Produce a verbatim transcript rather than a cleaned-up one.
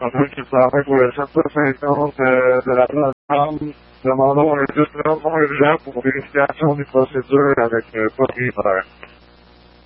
pendant qu'il parlait pour le sept cent cinquante euh, de la plateforme, demandons un dix-neuf urgent pour vérification des procédures avec euh, propriétaire.